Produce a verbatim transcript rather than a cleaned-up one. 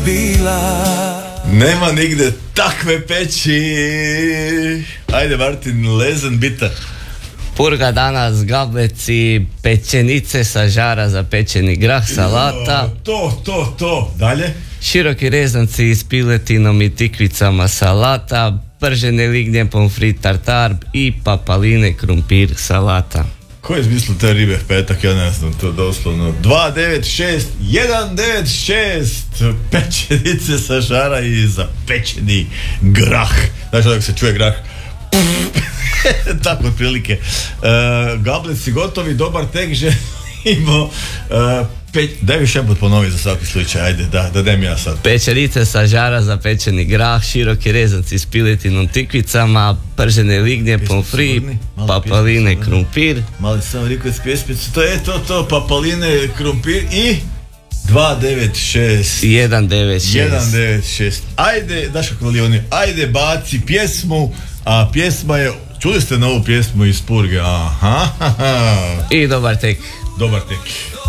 bila. Nema nigde takve peći. Ajde Martin, lezen bita. Purga danas gableci, pečenice sa žara za pečeni grah, salata. Jo, to, to, to. Dalje? Široki rezanci s piletinom i tikvicama, salata. Pržene lignje, pomfrit, tartar i papaline, krumpir, salata. Ko je izmislio te ribe v petak, ja ne znam, to doslovno. dva devet šest jedan devet šest pečenice sa žara i zapečeni grah. Znaš da se čuje grah? Tako otprilike. Uh, gableci gotovi, dobar tek želimo. Uh, Peć, daj više jedan put ponovi za svaki slučaj, ajde, da, da dajem ja sad. Pečenice sa žara za pečeni grah, široki rezanci s piletinom, tikvicama, pržene lignje, pomfrit, papaline, krumpir. Mali sam rekao s pjesmicu, to je to, to, papaline, krumpir i dva devet šest jedan devet šest jedan devet šest. Ajde, Daško Kvalioni, ajde baci pjesmu, a pjesma je, čuli ste novu pjesmu iz Purge, aha, i dobar tek. Dobar tek.